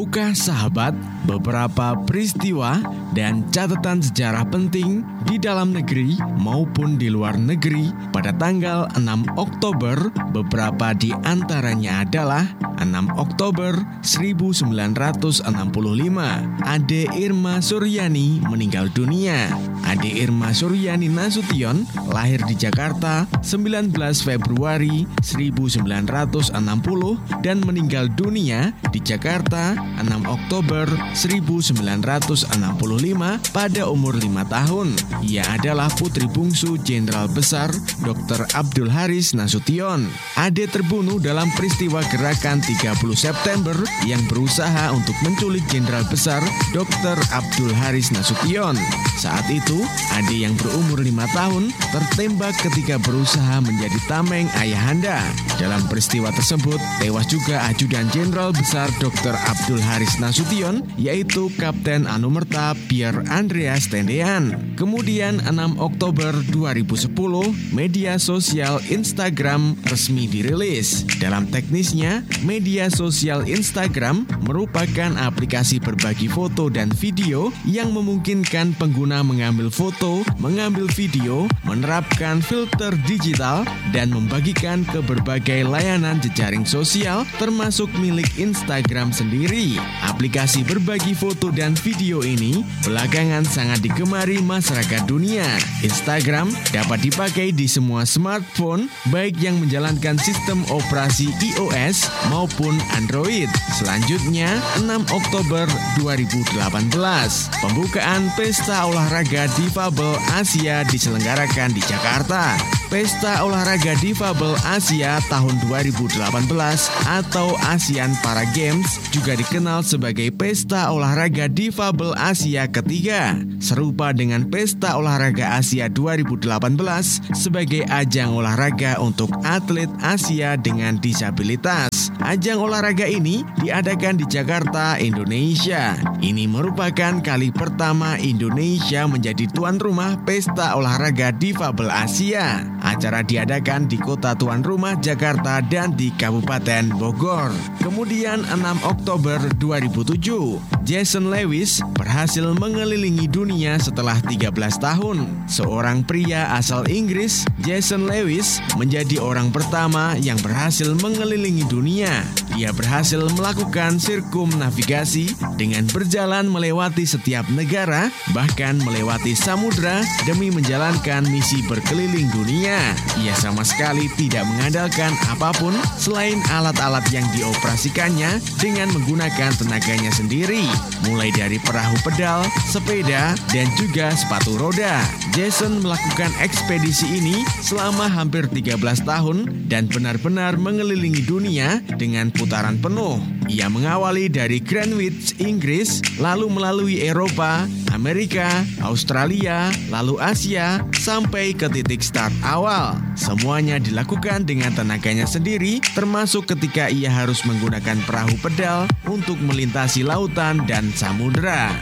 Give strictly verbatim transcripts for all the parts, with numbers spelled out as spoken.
Tahukah sahabat beberapa peristiwa dan catatan sejarah penting di dalam negeri maupun di luar negeri pada tanggal enam Oktober? Beberapa di antaranya adalah enam Oktober seribu sembilan ratus enam puluh lima, Ade Irma Suryani meninggal dunia. Ade Irma Suryani Nasution lahir di Jakarta sembilan belas Februari seribu sembilan ratus enam puluh dan meninggal dunia di Jakarta enam Oktober seribu sembilan ratus enam puluh lima pada umur lima tahun. Ia adalah putri bungsu Jenderal Besar doktor Abdul Haris Nasution. Ade terbunuh dalam peristiwa gerakan tiga puluh September yang berusaha untuk menculik Jenderal Besar doktor Abdul Haris Nasution. Saat itu, Ade yang berumur lima tahun tertembak ketika berusaha menjadi tameng ayahanda. Dalam peristiwa tersebut, tewas juga ajudan Jenderal Besar doktor Abdul Haris Nasution, yaitu Kapten Anumerta Pierre Andreas Tendean. Kemudian enam Oktober dua ribu sepuluh, media sosial Instagram resmi dirilis. Dalam teknisnya, media sosial Instagram merupakan aplikasi berbagi foto dan video yang memungkinkan pengguna mengambil foto, mengambil video, menerapkan filter digital, dan membagikan ke berbagai layanan jejaring sosial termasuk milik Instagram sendiri. Aplikasi berbagi foto dan video ini belakangan sangat digemari masyarakat dunia. Instagram dapat dipakai di semua smartphone, baik yang menjalankan sistem operasi iOS maupun Android. Selanjutnya, enam Oktober dua ribu delapan belas, pembukaan Pesta Olahraga Difabel Asia diselenggarakan di Jakarta. Pesta Olahraga Difabel Asia tahun dua ribu delapan belas atau ASEAN Para Games juga dikenal sebagai Pesta Olahraga Difabel Asia ketiga, serupa dengan Pesta Olahraga Asia dua ribu delapan belas sebagai ajang olahraga untuk atlet Asia dengan disabilitas. Ajang olahraga ini diadakan di Jakarta, Indonesia. Ini merupakan kali pertama Indonesia menjadi tuan rumah Pesta Olahraga Difabel Asia. Acara diadakan di kota tuan rumah Jakarta dan di Kabupaten Bogor. Kemudian enam Oktober dua ribu tujuh, Jason Lewis berhasil mengelilingi dunia setelah tiga belas tahun. Seorang pria asal Inggris, Jason Lewis menjadi orang pertama yang berhasil mengelilingi dunia. Dia berhasil melakukan sirkumnavigasi dengan berjalan melewati setiap negara, bahkan melewati samudra demi menjalankan misi berkeliling dunia. Ia sama sekali tidak mengandalkan apapun selain alat-alat yang dioperasikannya dengan menggunakan tenaganya sendiri, mulai dari perahu pedal, sepeda, dan juga sepatu roda. Jason melakukan ekspedisi ini selama hampir tiga belas tahun dan benar-benar mengelilingi dunia dengan putaran penuh. Ia mengawali dari Greenwich, Inggris, lalu melalui Eropa, Amerika, Australia, lalu Asia, sampai ke titik start awal. Semuanya dilakukan dengan tenaganya sendiri, termasuk ketika ia harus menggunakan perahu pedal untuk melintasi lautan dan samudera.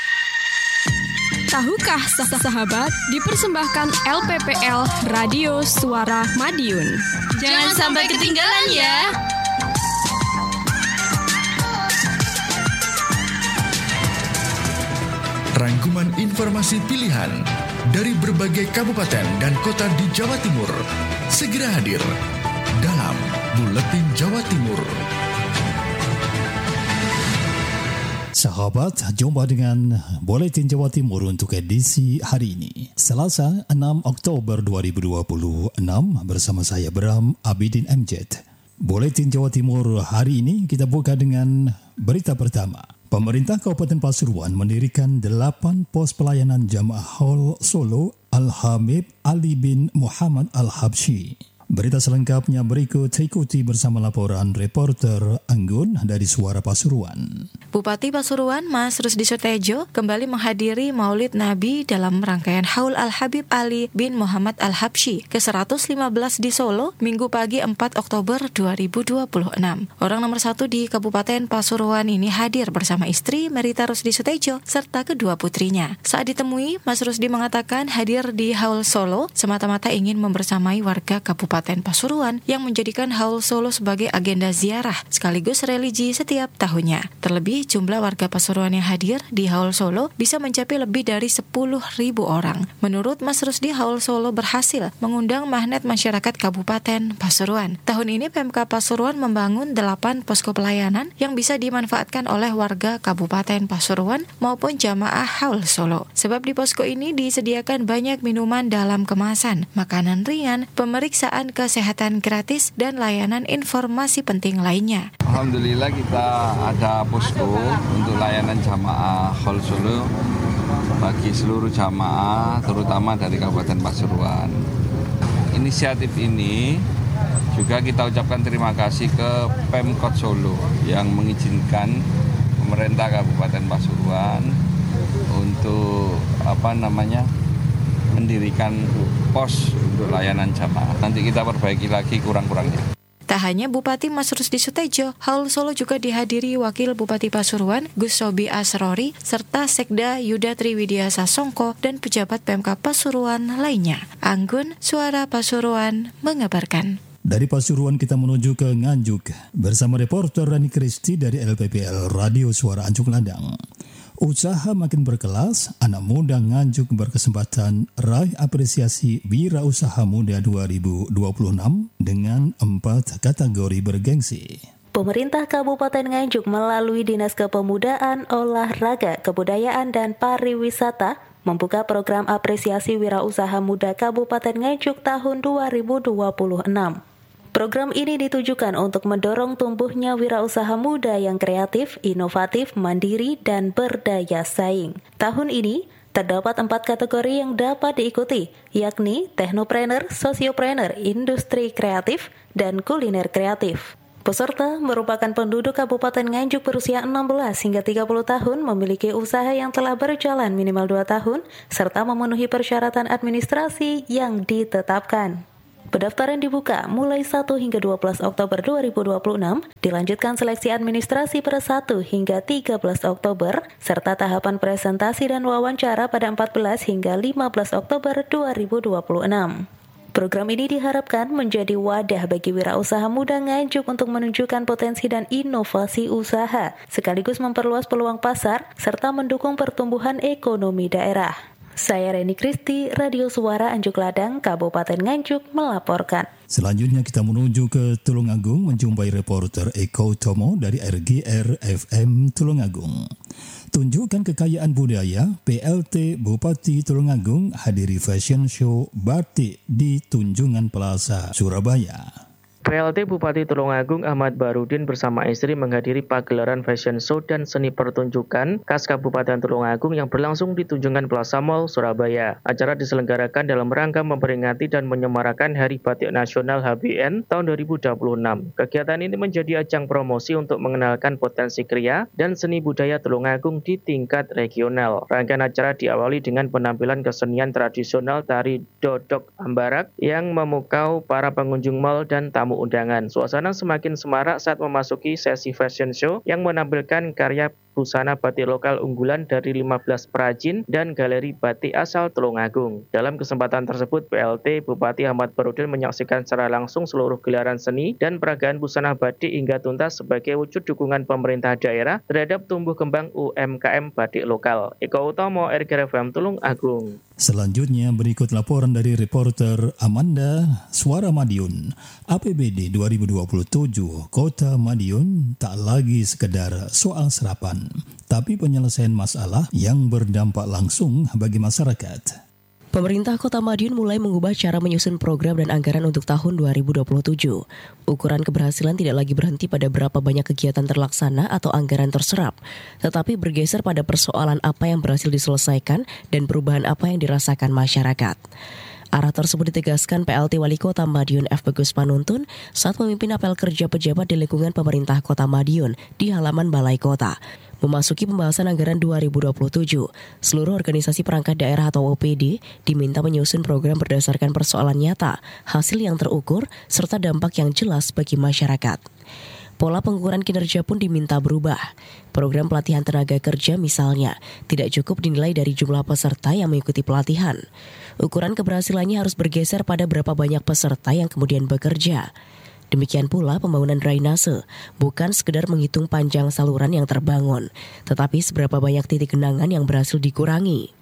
Tahukah sahabat, dipersembahkan L P P L Radio Suara Madiun. Jangan sampai ketinggalan ya. Rangkuman informasi pilihan dari berbagai kabupaten dan kota di Jawa Timur segera hadir dalam Buletin Jawa Timur. Sahabat, jumpa dengan Buletin Jawa Timur untuk edisi hari ini, Selasa enam Oktober dua ribu dua puluh enam, bersama saya Bram Abidin M Z. Buletin Jawa Timur hari ini kita buka dengan berita pertama. Pemerintah Kabupaten Pasuruan mendirikan delapan pos pelayanan jamaah Haul Solo Al-Habib Ali bin Muhammad Al-Habsyi. Berita selengkapnya berikut, ikuti bersama laporan reporter Anggun dari Suara Pasuruan. Bupati Pasuruan Mas Rusdi Sutejo kembali menghadiri Maulid Nabi dalam rangkaian Haul Al-Habib Ali bin Muhammad Al-Habsyi ke seratus lima belas di Solo, Minggu pagi empat Oktober dua ribu dua puluh enam. Orang nomor satu di Kabupaten Pasuruan ini hadir bersama istri Merita Rusdi Sutejo serta kedua putrinya. Saat ditemui, Mas Rusdi mengatakan hadir di Haul Solo semata-mata ingin membersamai warga Kabupaten Kabupaten Pasuruan yang menjadikan Haul Solo sebagai agenda ziarah sekaligus religi setiap tahunnya. Terlebih jumlah warga Pasuruan yang hadir di Haul Solo bisa mencapai lebih dari sepuluh ribu orang. Menurut Mas Rusdi, Haul Solo berhasil mengundang magnet masyarakat Kabupaten Pasuruan. Tahun ini Pemkab Pasuruan membangun delapan posko pelayanan yang bisa dimanfaatkan oleh warga Kabupaten Pasuruan maupun jamaah Haul Solo. Sebab di posko ini disediakan banyak minuman dalam kemasan, makanan ringan, pemeriksaan kesehatan gratis, dan layanan informasi penting lainnya. Alhamdulillah kita ada posko untuk layanan jamaah Haul Solo bagi seluruh jamaah, terutama dari Kabupaten Pasuruan. Inisiatif ini juga kita ucapkan terima kasih ke Pemkot Solo yang mengizinkan pemerintah Kabupaten Pasuruan untuk apa namanya mendirikan pos untuk layanan jamaah. Nanti kita perbaiki lagi kurang-kurangnya. Tak hanya Bupati Mas Rusdi Sutejo, Haul Solo juga dihadiri Wakil Bupati Pasuruan Gus Sobi Asrori serta Sekda Yuda Triwidya Sasongko dan pejabat Pemkab Pasuruan lainnya. Anggun, Suara Pasuruan mengabarkan. Dari Pasuruan kita menuju ke Nganjuk bersama reporter Rani Kristi dari L P P L Radio Suara Anjuk Ladang. Usaha makin berkelas, anak muda Nganjuk berkesempatan raih apresiasi Wira Usaha Muda dua ribu dua puluh enam dengan empat kategori bergengsi. Pemerintah Kabupaten Nganjuk melalui Dinas Kepemudaan, Olahraga, Kebudayaan, dan Pariwisata membuka program apresiasi Wira Usaha Muda Kabupaten Nganjuk tahun dua ribu dua puluh enam. Program ini ditujukan untuk mendorong tumbuhnya wirausaha muda yang kreatif, inovatif, mandiri, dan berdaya saing. Tahun ini, terdapat empat kategori yang dapat diikuti, yakni teknopreneur, sosiopreneur, industri kreatif, dan kuliner kreatif. Peserta merupakan penduduk Kabupaten Nganjuk berusia enam belas hingga tiga puluh tahun, memiliki usaha yang telah berjalan minimal dua tahun, serta memenuhi persyaratan administrasi yang ditetapkan. Pendaftaran dibuka mulai satu hingga dua belas Oktober dua ribu dua puluh enam, dilanjutkan seleksi administrasi pada satu hingga tiga belas Oktober, serta tahapan presentasi dan wawancara pada empat belas hingga lima belas Oktober dua ribu dua puluh enam. Program ini diharapkan menjadi wadah bagi wirausaha muda Nganjuk untuk menunjukkan potensi dan inovasi usaha, sekaligus memperluas peluang pasar, serta mendukung pertumbuhan ekonomi daerah. Saya Reni Kristi, Radio Suara Anjuk Ladang, Kabupaten Nganjuk melaporkan. Selanjutnya kita menuju ke Tulungagung menjumpai reporter Eko Tomo dari R G R F M Tulungagung. Tunjukkan kekayaan budaya, P L T Bupati Tulungagung hadiri fashion show batik di Tunjungan Plaza, Surabaya. P L T Bupati Tulungagung Ahmad Barudin bersama istri menghadiri pagelaran fashion show dan seni pertunjukan khas Kabupaten Tulungagung yang berlangsung di Tunjungan Plaza Mall, Surabaya. Acara diselenggarakan dalam rangka memperingati dan menyemarakan Hari Batik Nasional H B N tahun dua ribu dua puluh enam. Kegiatan ini menjadi ajang promosi untuk mengenalkan potensi kriya dan seni budaya Tulungagung di tingkat regional. Rangkaian acara diawali dengan penampilan kesenian tradisional tari dodok ambarak yang memukau para pengunjung mall dan tamu undangan. Suasana semakin semarak saat memasuki sesi fashion show yang menampilkan karya busana batik lokal unggulan dari lima belas perajin dan galeri batik asal Tulungagung. Dalam kesempatan tersebut, P L T Bupati Ahmad Barudin menyaksikan secara langsung seluruh gelaran seni dan peragaan busana batik hingga tuntas sebagai wujud dukungan pemerintah daerah terhadap tumbuh kembang U M K M batik lokal. Eko Utomo, R G R F M Tulungagung. Selanjutnya berikut laporan dari reporter Amanda, Suara Madiun. A P B D dua ribu dua puluh tujuh, Kota Madiun tak lagi sekedar soal serapan, tapi penyelesaian masalah yang berdampak langsung bagi masyarakat. Pemerintah Kota Madiun mulai mengubah cara menyusun program dan anggaran untuk tahun dua ribu dua puluh tujuh. Ukuran keberhasilan tidak lagi berhenti pada berapa banyak kegiatan terlaksana atau anggaran terserap, tetapi bergeser pada persoalan apa yang berhasil diselesaikan dan perubahan apa yang dirasakan masyarakat. Arah tersebut ditegaskan P L T Wali Kota Madiun F. Bagus Panuntun saat memimpin apel kerja pejabat di lingkungan pemerintah Kota Madiun di halaman Balai Kota. Memasuki pembahasan anggaran dua ribu dua puluh tujuh, seluruh organisasi perangkat daerah atau O P D diminta menyusun program berdasarkan persoalan nyata, hasil yang terukur, serta dampak yang jelas bagi masyarakat. Pola pengukuran kinerja pun diminta berubah. Program pelatihan tenaga kerja misalnya tidak cukup dinilai dari jumlah peserta yang mengikuti pelatihan. Ukuran keberhasilannya harus bergeser pada berapa banyak peserta yang kemudian bekerja. Demikian pula pembangunan drainase, bukan sekedar menghitung panjang saluran yang terbangun, tetapi seberapa banyak titik genangan yang berhasil dikurangi.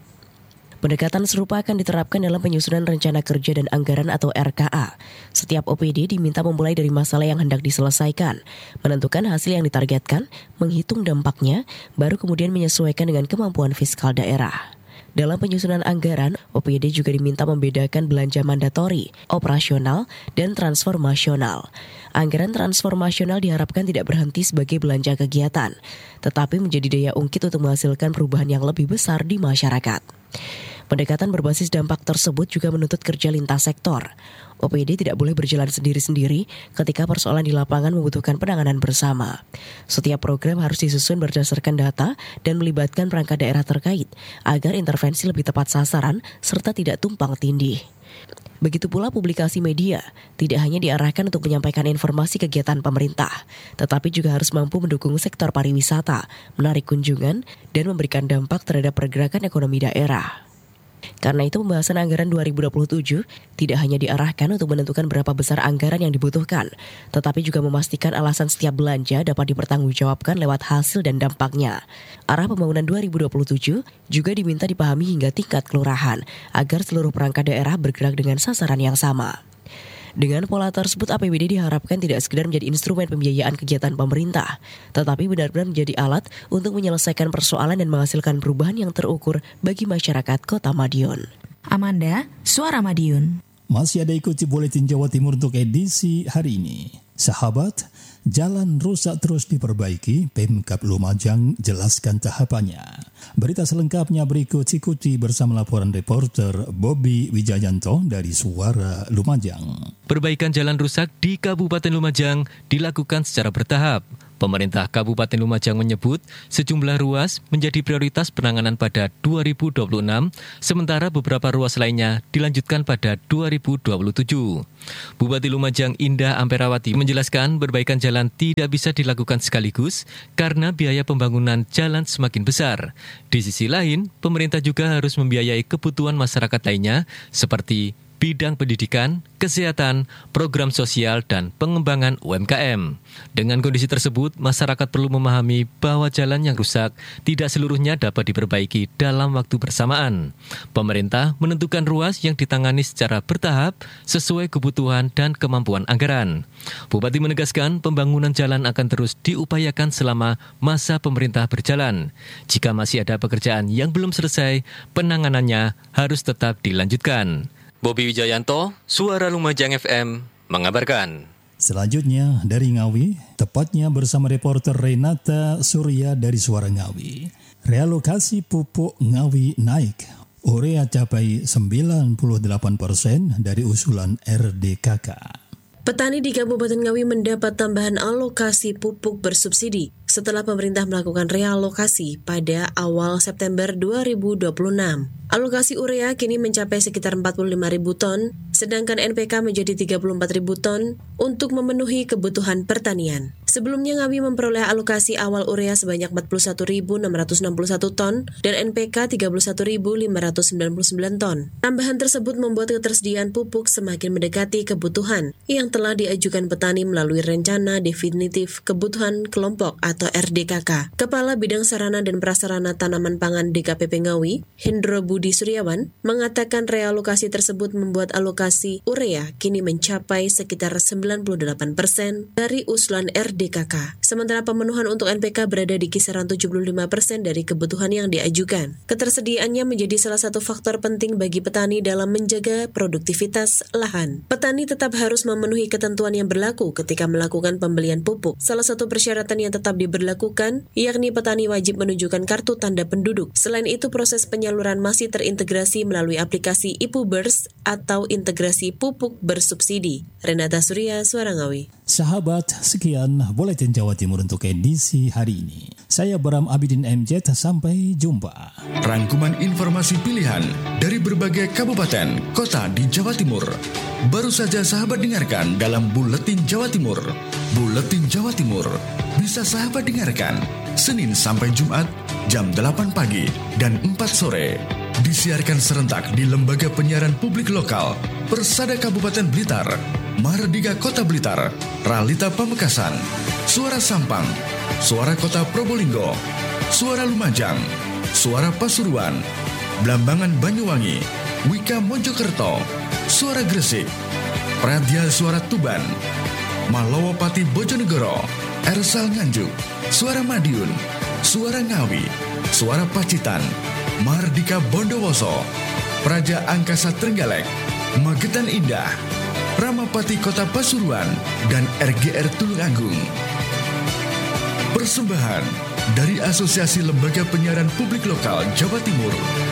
Pendekatan serupa akan diterapkan dalam penyusunan rencana kerja dan anggaran atau R K A. Setiap O P D diminta memulai dari masalah yang hendak diselesaikan, menentukan hasil yang ditargetkan, menghitung dampaknya, baru kemudian menyesuaikan dengan kemampuan fiskal daerah. Dalam penyusunan anggaran, O P D juga diminta membedakan belanja mandatori, operasional, dan transformasional. Anggaran transformasional diharapkan tidak berhenti sebagai belanja kegiatan, tetapi menjadi daya ungkit untuk menghasilkan perubahan yang lebih besar di masyarakat. Pendekatan berbasis dampak tersebut juga menuntut kerja lintas sektor. O P D tidak boleh berjalan sendiri-sendiri ketika persoalan di lapangan membutuhkan penanganan bersama. Setiap program harus disusun berdasarkan data dan melibatkan perangkat daerah terkait agar intervensi lebih tepat sasaran serta tidak tumpang tindih. Begitu pula publikasi media, tidak hanya diarahkan untuk menyampaikan informasi kegiatan pemerintah, tetapi juga harus mampu mendukung sektor pariwisata, menarik kunjungan, dan memberikan dampak terhadap pergerakan ekonomi daerah. Karena itu pembahasan anggaran dua ribu dua puluh tujuh tidak hanya diarahkan untuk menentukan berapa besar anggaran yang dibutuhkan, tetapi juga memastikan alasan setiap belanja dapat dipertanggungjawabkan lewat hasil dan dampaknya. Arah pembangunan dua ribu dua puluh tujuh juga diminta dipahami hingga tingkat kelurahan, agar seluruh perangkat daerah bergerak dengan sasaran yang sama. Dengan pola tersebut, A P B D diharapkan tidak sekedar menjadi instrumen pembiayaan kegiatan pemerintah, tetapi benar-benar menjadi alat untuk menyelesaikan persoalan dan menghasilkan perubahan yang terukur bagi masyarakat Kota Madiun. Amanda, Suara Madiun. Masih ada ikuti Buletin Jawa Timur untuk edisi hari ini. Sahabat, jalan rusak terus diperbaiki, Pemkab Lumajang jelaskan tahapannya. Berita selengkapnya berikut, ikuti bersama laporan reporter Bobby Wijayanto dari Suara Lumajang. Perbaikan jalan rusak di Kabupaten Lumajang dilakukan secara bertahap. Pemerintah Kabupaten Lumajang menyebut sejumlah ruas menjadi prioritas penanganan pada dua ribu dua puluh enam, sementara beberapa ruas lainnya dilanjutkan pada dua ribu dua puluh tujuh. Bupati Lumajang Indah Amperawati menjelaskan perbaikan jalan tidak bisa dilakukan sekaligus karena biaya pembangunan jalan semakin besar. Di sisi lain, pemerintah juga harus membiayai kebutuhan masyarakat lainnya seperti bidang pendidikan, kesehatan, program sosial, dan pengembangan U M K M. Dengan kondisi tersebut, masyarakat perlu memahami bahwa jalan yang rusak tidak seluruhnya dapat diperbaiki dalam waktu bersamaan. Pemerintah menentukan ruas yang ditangani secara bertahap sesuai kebutuhan dan kemampuan anggaran. Bupati menegaskan pembangunan jalan akan terus diupayakan selama masa pemerintah berjalan. Jika masih ada pekerjaan yang belum selesai, penanganannya harus tetap dilanjutkan. Bobby Wijayanto, Suara Lumajang F M, mengabarkan. Selanjutnya dari Ngawi, tepatnya bersama reporter Renata Surya dari Suara Ngawi. Realokasi pupuk Ngawi naik. Urea capai sembilan puluh delapan persen dari usulan R D K K. Petani di Kabupaten Ngawi mendapat tambahan alokasi pupuk bersubsidi setelah pemerintah melakukan realokasi pada awal September dua ribu dua puluh enam. Alokasi urea kini mencapai sekitar empat puluh lima ribu ton, sedangkan N P K menjadi tiga puluh empat ribu ton untuk memenuhi kebutuhan pertanian. Sebelumnya Ngawi memperoleh alokasi awal urea sebanyak empat puluh satu ribu enam ratus enam puluh satu ton dan N P K tiga puluh satu ribu lima ratus sembilan puluh sembilan ton. Tambahan tersebut membuat ketersediaan pupuk semakin mendekati kebutuhan yang telah diajukan petani melalui Rencana Definitif Kebutuhan Kelompok atau R D K K. Kepala Bidang Sarana dan Prasarana Tanaman Pangan D K P P Ngawi, Hendro Budi Suryawan, mengatakan realokasi tersebut membuat alokasi urea kini mencapai sekitar sembilan puluh delapan persen dari usulan R D K K. Sementara pemenuhan untuk N P K berada di kisaran tujuh puluh lima persen dari kebutuhan yang diajukan. Ketersediaannya menjadi salah satu faktor penting bagi petani dalam menjaga produktivitas lahan. Petani tetap harus memenuhi ketentuan yang berlaku ketika melakukan pembelian pupuk. Salah satu persyaratan yang tetap diberlakukan, yakni petani wajib menunjukkan kartu tanda penduduk. Selain itu, proses penyaluran masih terintegrasi melalui aplikasi IPUBers atau integrasi pupuk bersubsidi. Renata Surya, Suara Ngawi. Sahabat, sekian Buletin Jawa Timur untuk edisi hari ini. Saya Bram Abidin M Z, sampai jumpa. Rangkuman informasi pilihan dari berbagai kabupaten, kota di Jawa Timur. Baru saja sahabat dengarkan dalam Buletin Jawa Timur. Buletin Jawa Timur bisa sahabat dengarkan Senin sampai Jumat jam delapan pagi dan empat sore. Disiarkan serentak di Lembaga Penyiaran Publik Lokal Persada Kabupaten Blitar, Mahardika Kota Blitar, Ralita Pamekasan, Suara Sampang, Suara Kota Probolinggo, Suara Lumajang, Suara Pasuruan, Blambangan Banyuwangi, Wika Mojokerto, Suara Gresik, Pradya Suara Tuban, Malawapati Bojonegoro, Ersal Nganjuk, Suara Madiun, Suara Ngawi, Suara Pacitan, Mahardika Bondowoso, Praja Angkasa Trenggalek, Magetan Indah, Ramapati Kota Pasuruan, dan R G R Tulungagung. Persembahan dari Asosiasi Lembaga Penyiaran Publik Lokal Jawa Timur.